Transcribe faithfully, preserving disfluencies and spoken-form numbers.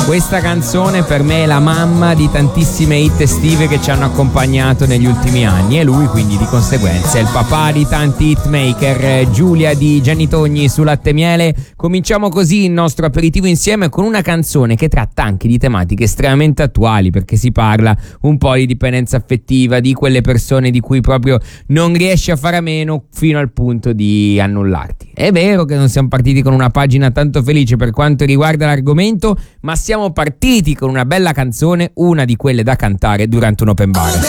Questa canzone per me è la mamma di tantissime hit estive che ci hanno accompagnato negli ultimi anni e lui quindi di conseguenza è il papà di tanti hitmaker. Giulia di Gianni Togni su Latte e Miele. Cominciamo così il nostro aperitivo insieme con una canzone che tratta anche di tematiche estremamente attuali, perché si parla un po' di dipendenza affettiva, di quelle persone di cui proprio non riesci a fare a meno fino al punto di annullarti. È vero che non siamo partiti con una pagina tanto felice per quanto riguarda l'argomento, ma siamo partiti con una bella canzone, una di quelle da cantare durante un open bar.